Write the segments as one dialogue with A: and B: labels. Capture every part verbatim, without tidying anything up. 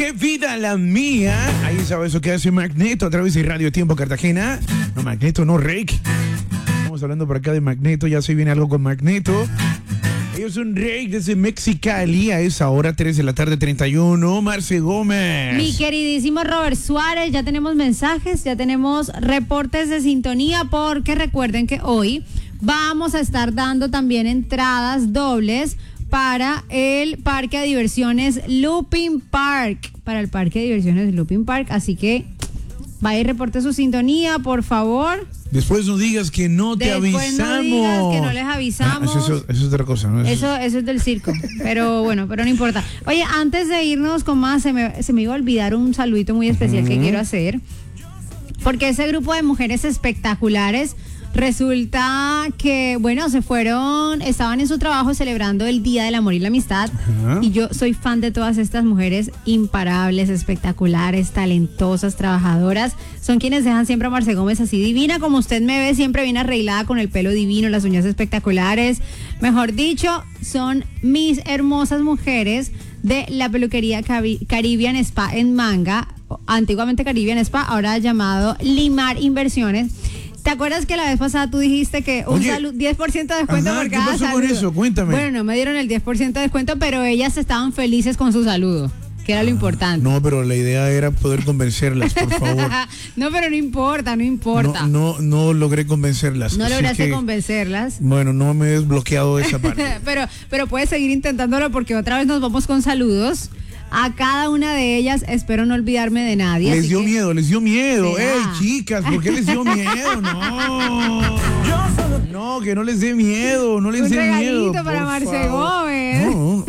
A: qué vida la mía. Ahí sabes eso que hace Magneto a través de Radio Tiempo Cartagena. No, Magneto, no Rake. Estamos hablando por acá de Magneto, ya se viene algo con Magneto. Ellos son Rake desde Mexicali a esa hora, tres de la tarde, treinta y uno. Marce Gómez.
B: Mi queridísimo Robert Suárez, ya tenemos mensajes, ya tenemos reportes de sintonía, porque recuerden que hoy vamos a estar dando también entradas dobles para el parque de diversiones Looping Park, para el parque de diversiones Looping Park, así que vaya y reporte su sintonía, por favor.
A: Después no digas que no te
B: Después
A: avisamos.
B: No digas que no les avisamos.
A: Ah, eso, eso, eso es otra cosa, ¿no?
B: Eso, eso es del circo. Pero bueno, pero no importa. Oye, antes de irnos con más, se me, se me iba a olvidar un saludito muy especial uh-huh. que quiero hacer. Porque ese grupo de mujeres espectaculares, resulta que, bueno, se fueron, estaban en su trabajo celebrando el Día del Amor y la Amistad. Uh-huh. Y yo soy fan de todas estas mujeres imparables, espectaculares, talentosas, trabajadoras. Son quienes dejan siempre a Marce Gómez así divina, como usted me ve, siempre bien arreglada, con el pelo divino, las uñas espectaculares. Mejor dicho, son mis hermosas mujeres de la peluquería Caribbean Spa en Manga, antiguamente Caribbean Spa, ahora llamado Limar Inversiones. ¿Te acuerdas que la vez pasada tú dijiste que un
A: Oye,
B: saludo, diez por ciento de descuento
A: ajá,
B: por cada
A: ¿qué pasó
B: saludo?
A: con eso? Cuéntame.
B: Bueno, no me dieron el diez por ciento de descuento, pero ellas estaban felices con su saludo, que era lo importante.
A: No, pero la idea era poder convencerlas, por favor.
B: No, pero no importa, no importa.
A: No, no, no logré convencerlas.
B: No lograste
A: que,
B: convencerlas.
A: Bueno, no me he desbloqueado esa parte.
B: pero, pero puedes seguir intentándolo, porque otra vez nos vamos con saludos. A cada una de ellas, espero no olvidarme de nadie.
A: Les dio
B: que...
A: miedo, les dio miedo. ¡Ey, chicas! ¿Por qué les dio miedo? No. No, que no les dé miedo, no les
B: Un
A: dé miedo.
B: Un regalito para Marce Gómez.
A: No,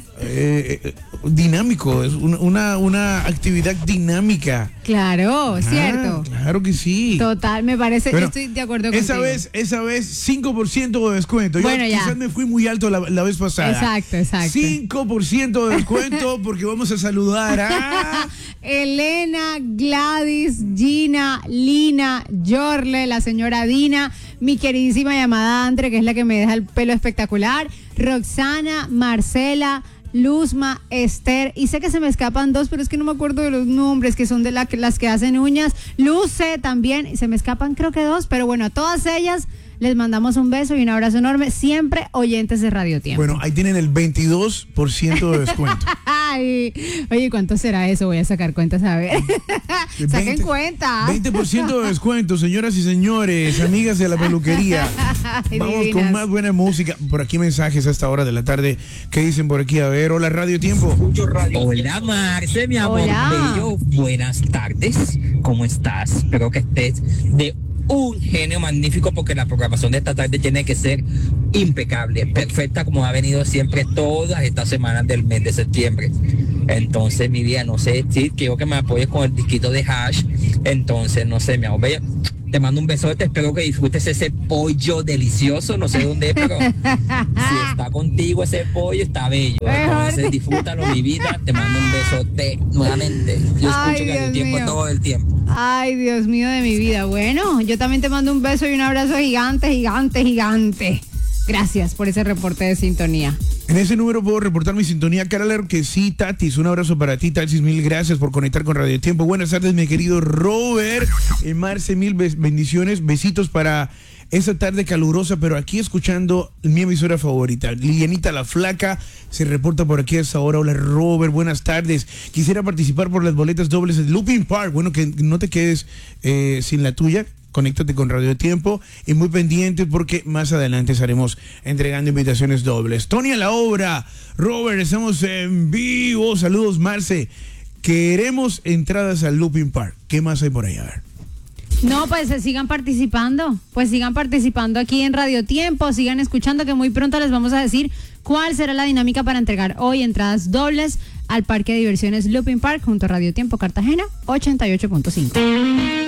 A: eh, eh, dinámico, es una, una, una actividad dinámica.
B: Claro, ah, cierto.
A: Claro que sí.
B: Total, me parece,
A: bueno,
B: yo estoy de acuerdo contigo.
A: Esa vez, esa vez, cinco por ciento de descuento. Yo
B: bueno,
A: quizás
B: ya.
A: me fui muy alto la, la vez pasada.
B: Exacto, exacto.
A: cinco por ciento de descuento porque vamos a saludar a...
B: Elena, Gladys, Gina, Lina, Yorle, la señora Dina, mi queridísima llamada Andre, que es la que me deja el pelo espectacular, Roxana, Marcela, Luzma, Esther, y sé que se me escapan dos, pero es que no me acuerdo de los nombres, que son de la, las que hacen uñas, Luce también, se me escapan creo que dos, pero bueno, a todas ellas les mandamos un beso y un abrazo enorme, siempre oyentes de Radio Tiempo.
A: Bueno, ahí tienen el veintidós por ciento de descuento.
B: Ay, oye, ¿cuánto será eso? Voy a sacar cuentas a ver. Saquen
A: veinte,
B: cuentas.
A: veinte por ciento de descuento, señoras y señores, amigas de la peluquería.
B: Ay,
A: vamos
B: divinas.
A: con más buena música. Por aquí mensajes a esta hora de la tarde. ¿Qué dicen por aquí? A ver, hola Radio Tiempo.
C: Hola Marce, mi amor bello. Buenas tardes. ¿Cómo estás? Espero que estés de un genio magnífico, porque la programación de esta tarde tiene que ser impecable, perfecta, como ha venido siempre todas estas semanas del mes de septiembre. Entonces, mi vida, no sé, sí, quiero que me apoyes con el disquito de Hash. Entonces, no sé, mi amor bello, te mando un besote, espero que disfrutes ese pollo delicioso, no sé dónde es, pero si está contigo ese pollo, está bello. Entonces, disfrútalo, mi vida, te mando un besote nuevamente. Yo
B: Ay,
C: escucho que hay tiempo
B: mío.
C: todo el tiempo.
B: Ay, Dios mío de mi vida. Bueno, yo también te mando un beso y un abrazo gigante, gigante, gigante. Gracias por ese reporte de sintonía.
A: En ese número puedo reportar mi sintonía, Carol, que sí, Tatis, un abrazo para ti, Tatis, mil gracias por conectar con Radio Tiempo. Buenas tardes, mi querido Robert, y Marce, mil bendiciones, besitos para esta tarde calurosa, pero aquí escuchando mi emisora favorita. Lilianita la Flaca se reporta por aquí a esta hora. Hola Robert, buenas tardes. Quisiera participar por las boletas dobles de Looping Park. Bueno, que no te quedes eh, sin la tuya. Conéctate con Radio Tiempo y muy pendiente porque más adelante estaremos entregando invitaciones dobles. Tony a la obra. Robert, estamos en vivo. Saludos, Marce. Queremos entradas al Looping Park. ¿Qué más hay por ahí? A ver.
B: No, pues eh, sigan participando, pues sigan participando aquí en Radio Tiempo, sigan escuchando, que muy pronto les vamos a decir cuál será la dinámica para entregar hoy entradas dobles al parque de diversiones Looping Park junto a Radio Tiempo Cartagena ochenta y ocho punto cinco.